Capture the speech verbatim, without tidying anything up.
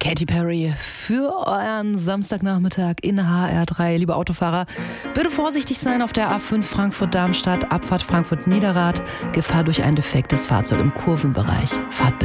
Katy Perry für euren Samstagnachmittag in H R drei. Liebe Autofahrer, bitte vorsichtig sein auf der A fünf Frankfurt-Darmstadt, Abfahrt Frankfurt-Niederrad. Gefahr durch ein defektes Fahrzeug im Kurvenbereich. Fahrt bitte